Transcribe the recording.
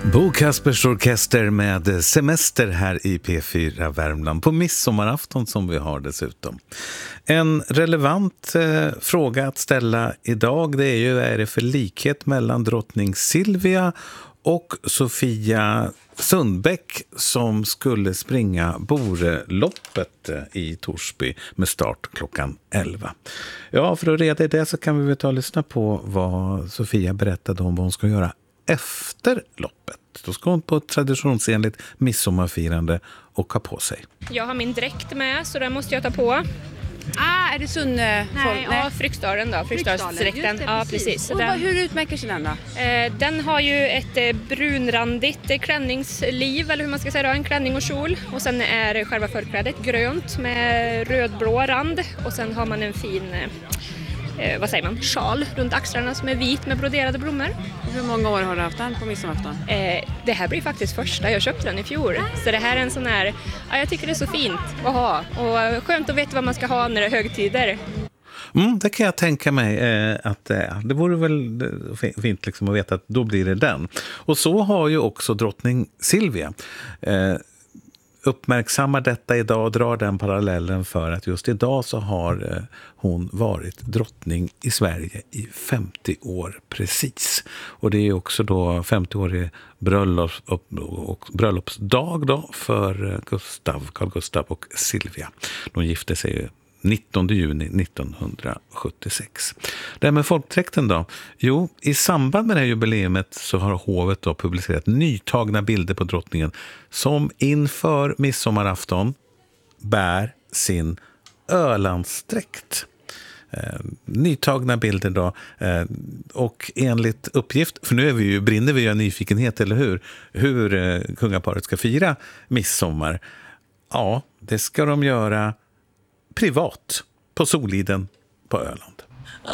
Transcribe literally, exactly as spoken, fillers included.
Bo Kaspers Orkester med semester här i P fyra Värmland på midsommarafton som vi har dessutom. En relevant eh, fråga att ställa idag, det är ju, är det för likhet mellan drottning Silvia och Sofia Sundbäck som skulle springa Boreloppet i Torsby med start klockan elva. Ja, för att reda i det så kan vi väl ta och lyssna på vad Sofia berättade om vad hon ska göra efter loppet. Då ska hon på ett traditionsenligt midsommarfirande och ha på sig. Jag har min dräkt med, så den måste jag ta på. Ah, är det Sunne? Nej, Nej. ja, Fryksdalen då. Fryksdalsdräkten. Ja, precis. Och Den, vad, hur utmärker sig den då? eh, den har ju ett eh, brunrandigt eh, klänningsliv, eller hur man ska säga då, en klänning och kjol. Och sen är själva förklädet grönt med rödblå rand. Och sen har man en fin, eh, vad säger man, sjal runt axlarna som är vit med broderade blommor. Hur många år har du haft den på midsommarafton? Eh, det här blir faktiskt första. Jag köpte den i fjol. Så det här är en sån här, ja, jag tycker det är så fint att ha. Och skönt att veta vad man ska ha när det är högtider. Mm, det kan jag tänka mig eh, att eh, det vore väl fint liksom att veta att då blir det den. Och så har ju också drottning Silvia eh, uppmärksammar detta idag och drar den parallellen för att just idag så har eh, hon varit drottning i Sverige i femtio år precis. Och det är också då femtioårig bröllops, och, och bröllopsdag då för Gustav, Carl Gustav och Silvia. De gifte sig ju nittonde juni nittonhundrasjuttiosex. Det här med folkdräkten då? Jo, i samband med det här jubileumet så har hovet då publicerat nytagna bilder på drottningen som inför midsommarafton bär sin Ölandsdräkt. Eh, nytagna bilder då eh, och enligt uppgift, för nu är vi ju, brinner vi ju av nyfikenhet, eller hur? Hur eh, kungaparet ska fira midsommar. Ja, det ska de göra privat på Soliden på Öland.